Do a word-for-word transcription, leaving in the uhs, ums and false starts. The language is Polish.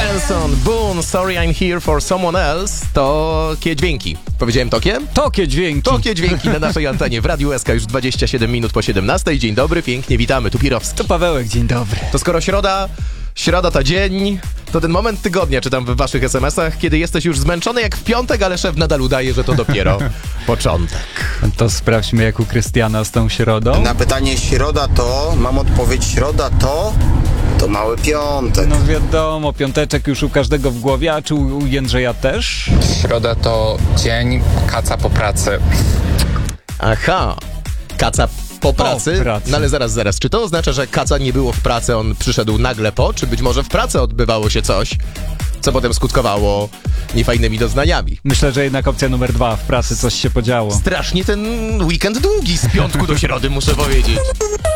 Benson, Boone, Sorry I'm Here for Someone Else. Tokie dźwięki. Powiedziałem tokie? Tokie dźwięki. Tokie dźwięki na naszej antenie w Radiu S K już dwadzieścia siedem minut po siedemnastej. Dzień dobry, pięknie witamy, tu Pirowski. To Pawełek, dzień dobry. To skoro środa, środa to dzień, to ten moment tygodnia, czytam w waszych es em esach, kiedy jesteś już zmęczony jak w piątek, ale szef nadal udaje, że to dopiero początek. To sprawdźmy jak u Krystiana z tą środą. Na pytanie środa to, mam odpowiedź środa to, to mały piątek. No wiadomo, piąteczek już u każdego w głowie, a czy u u Jędrzeja też? Środa to dzień kaca po pracy. Aha, kaca po pracy? Po pracy. No ale zaraz, zaraz, czy to oznacza, że kaca nie było w pracy, on przyszedł nagle po, czy być może w pracy odbywało się coś, co potem skutkowało niefajnymi doznaniami? Myślę, że jednak opcja numer dwa, w pracy coś się podziało. Strasznie ten weekend długi z piątku do środy, muszę powiedzieć.